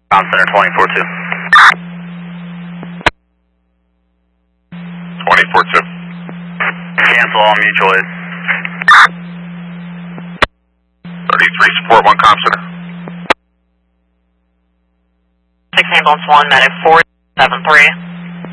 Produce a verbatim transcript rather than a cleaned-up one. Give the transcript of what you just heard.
Com Center twenty-four two. twenty-four two. Cancel all mutual aid. thirty-three support one Com Center. six ambulance one, medic four seven three.